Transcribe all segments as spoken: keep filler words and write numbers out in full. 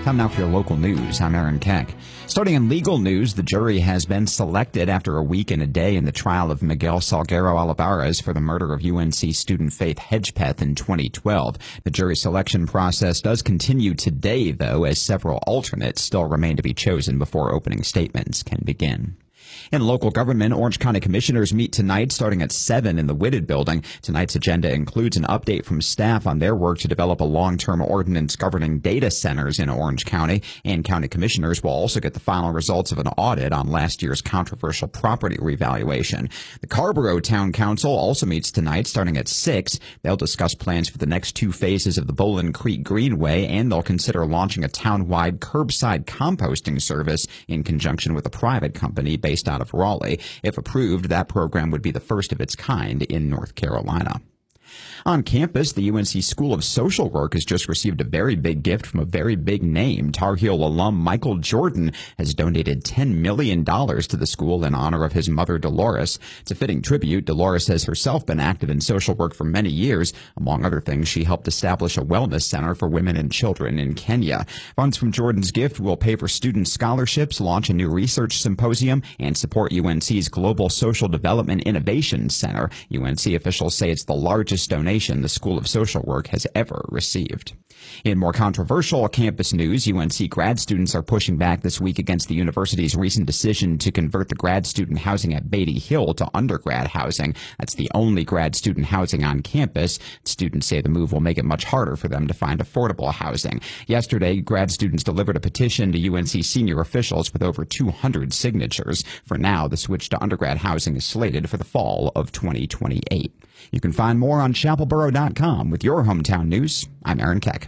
Time now for your local news. I'm Aaron Keck. Starting in legal news, the jury has been selected after a week and a day in the trial of Miguel Salguero Olivares for the murder of U N C student Faith Hedgepeth in twenty twelve. The jury selection process does continue today, though, as several alternates still remain to be chosen before opening statements can begin. In local government, Orange County commissioners meet tonight starting at seven in the Whitted building. Tonight's agenda includes an update from staff on their work to develop a long-term ordinance governing data centers in Orange County, and county commissioners will also get the final results of an audit on last year's controversial property revaluation. The Carrboro Town Council also meets tonight starting at six. They'll discuss plans for the next two phases of the Bowling Creek Greenway, and they'll consider launching a town-wide curbside composting service in conjunction with a private company based out of Raleigh. If approved, that program would be the first of its kind in North Carolina. On campus, the U N C School of Social Work has just received a very big gift from a very big name. Tar Heel alum Michael Jordan has donated ten million dollars to the school in honor of his mother, Dolores. It's a fitting tribute. Dolores has herself been active in social work for many years. Among other things, she helped establish a wellness center for women and children in Kenya. Funds from Jordan's gift will pay for student scholarships, launch a new research symposium, and support U N C's Global Social Development Innovation Center. U N C officials say it's the largest donation the School of Social Work has ever received. In more controversial campus news, U N C grad students are pushing back this week against the university's recent decision to convert the grad student housing at Beatty Hill to undergrad housing. That's the only grad student housing on campus. Students say the move will make it much harder for them to find affordable housing. Yesterday, grad students delivered a petition to U N C senior officials with over two hundred signatures. For now, the switch to undergrad housing is slated for the fall of twenty twenty-eight. You can find more on chapel borough dot com. With your hometown news, I'm Aaron Keck.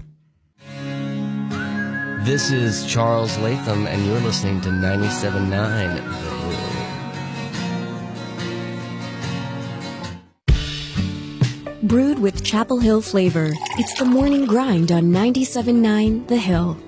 This is Charles Latham, and you're listening to ninety-seven point nine The Hill. Brewed with Chapel Hill flavor, it's the morning grind on ninety-seven point nine The Hill.